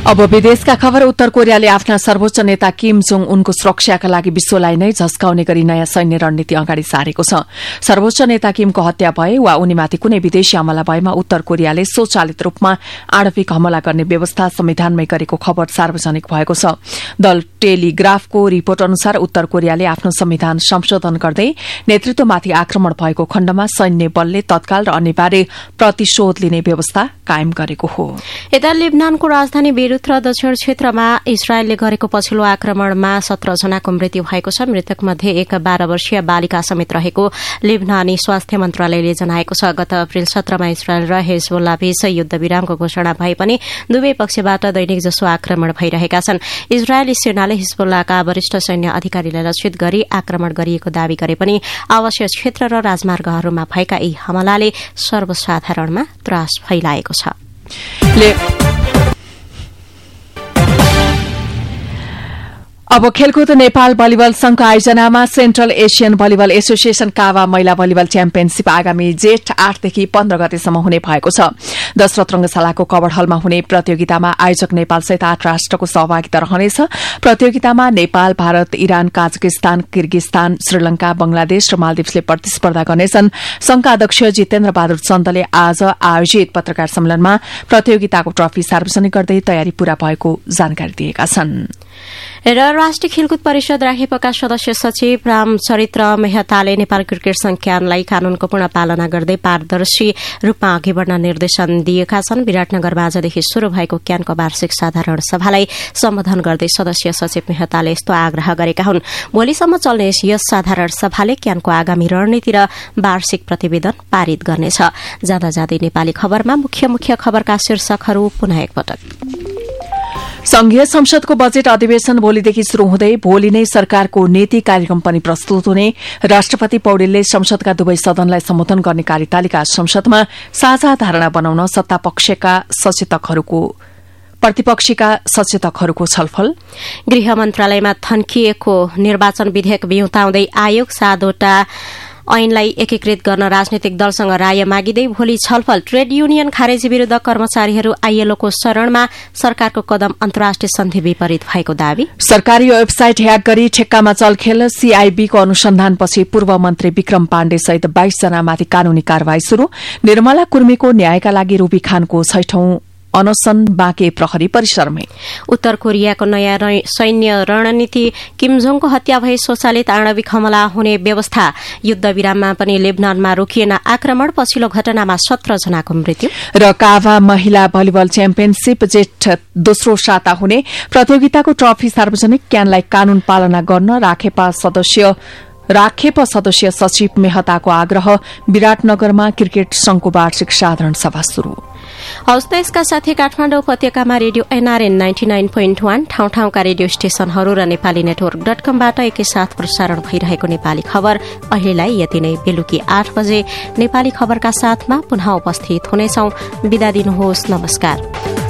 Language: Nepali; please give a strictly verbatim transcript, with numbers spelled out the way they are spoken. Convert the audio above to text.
अब विदेशका खबर। उत्तर कोरियाले आफ्ना सर्वोच्च नेता किम जोङ उनको सुरक्षाका लागि विश्वलाई नै झस्काउने गरी नयाँ सैन्य रणनीति अगाडि सारेको छ। सर्वोच्च नेता किमको हत्या भए वा उनीमाथि कुनै विदेशी हमला भएमा उत्तर कोरियाले स्वचालित रूपमा आणविक हमला गर्ने व्यवस्था संविधानमै गरेको खबर सार्वजनिक भएको छ। दल टेलिग्राफको रिपोर्ट अनुसार उत्तर कोरियाले आफ्नो संविधान संशोधन गर्दै नेतृत्वमाथि आक्रमण भएको खण्डमा सैन्य बलले तत्काल र अनिवार्य प्रतिशोध लिने व्यवस्था कायम गरेको हो। यता लेबनानको राजधानी बेरुत र दक्षिण क्षेत्रमा इजरायलले गरेको पछिल्लो आक्रमणमा सत्र जनाको मृत्यु भएको छ। मृतक मध्ये एक बाह्र वर्षीय बालिका समेत रहेको लेबनानी स्वास्थ्य मन्त्रालयले जनाएको छ। गत अप्रेल सत्रमा इजरायल र हेजबोल्ला बीच युद्धविरामको घोषणा भए पनि दुवै पक्षबाट दैनिक जसो आक्रमण भइरहेका छन्। इजरायली सेनाले हिजबुल्लाका वरिष्ठ सैन्य अधिकारीलाई लक्षित गरी आक्रमण गरिएको दावी गरे पनि आवश्यक क्षेत्र र राजमार्गहरूमा भएका यी हमलाले सर्वसाधारणमा त्रास फैलाएको छ। अब खेलकुद। नेपाल भलिबल संघको आयोजनामा सेन्ट्रल एशियन भलिबल एसोसिएशन कावा महिला भलिबल च्याम्पियनशीप आगामी जेठ आठदेखि पन्ध्र गतेसम्म हुने भएको छ। दशरथ रंगशालाको कवड हलमा हुने प्रतियोगितामा आयोजक नेपालसहित आठ राष्ट्रको सहभागिता रहनेछ। प्रतियोगितामा नेपाल, भारत, इरान, काजाकिस्तान, किर्गिस्तान, श्रीलंका, बंगलादेश र मालदिप्सले प्रतिस्पर्धा गर्नेछन्। संघका अध्यक्ष जितेन्द्र बहादुर चन्दले आज आयोजित पत्रकार सम्मेलनमा प्रतियोगिताको ट्रफी सार्वजनिक गर्दै तयारी पूरा भएको जानकारी दिएका छन्। र राष्ट्रिय खेलकुद परिषद राखेपका सदस्य सचिव रामचरित्र मेहताले नेपाल क्रिकेट संघ क्यानलाई कानूनको पूर्ण पालना गर्दै पारदर्शी रूपमा अघि बढ्न निर्देशन दिएका छन्। विराटनगरमा आजदेखि शुरू भएको क्यानको वार्षिक साधारण सभालाई सम्बोधन गर्दै सदस्य सचिव मेहताले यस्तो आग्रह गरेका हुन्। भोलिसम्म चल्ने यस साधारण सभाले क्यानको आगामी रणनीति र वार्षिक प्रतिवेदन पारित गर्नेछ। जाँदा जाँदै नेपाली खबरमा मुख्य मुख्य खबरका शीर्षकहरू पुनः एकपटक। संघीय संसदको बजेट अधिवेशन भोलिदेखि शुरू हुँदै भोलि नै सरकारको नीति कार्यक्रम पनि प्रस्तुत हुने। राष्ट्रपति पौडेलले संसदका दुवै सदनलाई सम्बोधन गर्ने कार्यतालिका संसदमा साझा धारणा बनाउन सत्तापक्षका सचेतकहरूको प्रतिपक्षीका सचेतकहरूको छलफल। गृह मन्त्रालयमा थन्किएको निर्वाचन विधेयक बिउताउँदै आयोग सातवटा ऐनलाई एकीकृत गर्न राजनीतिक दलसँग राय मागिँदै भोलि छलफल। ट्रेड युनियन खारेजी विरूद्ध कर्मचारीहरू आईएलओको शरणमा सरकारको कदम अन्तर्राष्ट्रिय सन्धि विपरीत भएको दावी। सरकारी वेबसाइट ह्याक गरी ठेक्कामा चलखेल। सीआईबीको अनुसन्धानपछि पूर्व मन्त्री विक्रम पाण्डे सहित बाइस जनामाथि कानूनी कार्यवाही शुरू। निर्मला कुर्मीको न्यायका लागि रूबी खानको छैठौं अनशन बाँके प्रहरी परिसरमै। उत्तर कोरियाको नयाँ सैन्य रणनीति, किम जोङको हत्या भए स्वचालित आणविक हमला हुने व्यवस्था, युद्ध विराममा पनि लेबनानमा रोकिएन आक्रमण, पछिल्लो घटनामा सत्र जनाको मृत्यु। र काभा महिला भलिबल च्याम्पियनशीप जेठ दोस्रो साता हुने प्रतियोगिताको ट्रफी सार्वजनिक। क्यानलाई कानून पालना गर्न राखेपा सदस्य राखेप सदस्य सचिव मेहताको आग्रह। विराटनगरमा क्रिकेट संघको वार्षिक साधारण सभा शुरू। हौस् त यसका साथै काठमाडौँ उपत्यकामा radio NRN ninety nine point one, ठाउँ ठाउँका रेडियो स्टेशनहरू र नेपाली नेटवर्क डट कमबाट एकैसाथ प्रसारण भइरहेको नेपाली खबर अहिलेलाई यति नै। बेलुकी आठ बजे नेपाली खबरका साथमा पुनः उपस्थित हुनेछौं। बिदा दिनुहोस्। नमस्कार।